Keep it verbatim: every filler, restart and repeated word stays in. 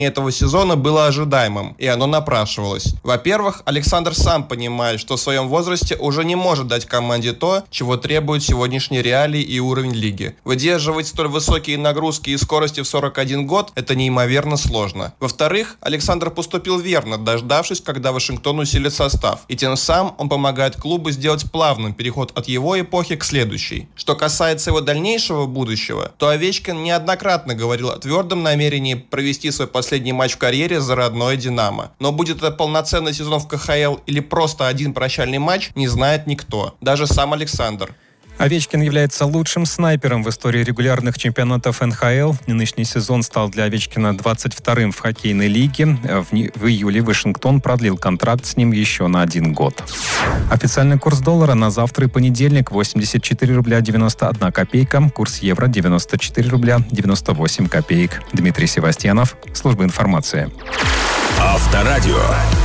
этого сезона было ожидаемым, и оно напрашивалось. Во-первых, Александр сам понимает, что в своем возрасте уже не может дать команде то, чего требуют сегодняшние реалии и уровень лиги. Выдерживать столь высокие нагрузки и скорости в сорок один год – это неимоверно сложно. Во-вторых, Александр поступил верно, дождавшись, когда Вашингтон усилит состав, и тем самым он помогает клубу сделать плавным переход от его эпохи к следующей. Что касается его дальнейшего будущего, то Овечкин неоднократно говорил о твердом намерении провести свой последний матч в карьере за родное «Динамо». Но будет это полноценный сезон в ка ха эл или просто один прощальный матч, не знает никто, даже сам Александр. Овечкин является лучшим снайпером в истории регулярных чемпионатов эн ха эл. Нынешний сезон стал для Овечкина двадцать вторым в хоккейной лиге. В, не... в июле Вашингтон продлил контракт с ним еще на один год. Официальный курс доллара на завтра и понедельник восемьдесят четыре рубля девяносто одна копейка. Курс евро девяносто четыре рубля девяносто восемь копеек. Дмитрий Севастьянов, служба информации. Авторадио.